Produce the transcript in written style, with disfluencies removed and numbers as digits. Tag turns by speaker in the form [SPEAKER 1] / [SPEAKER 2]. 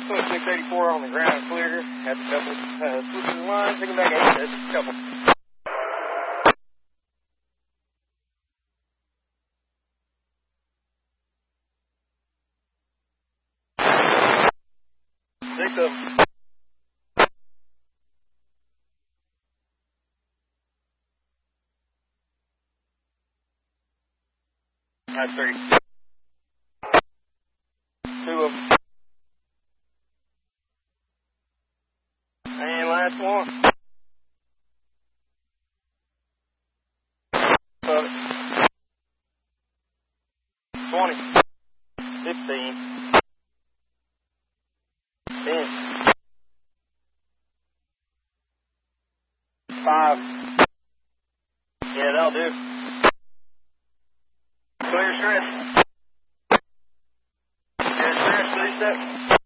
[SPEAKER 1] 684 on the ground clear. Had a couple switches of line, taking back 8. That's a couple. Six of them. That's 3. 2 of them. And last one. Of it. 20. 15. 10. 5. Yeah, that'll do. Clear stretch. Clear stretch, 3 steps.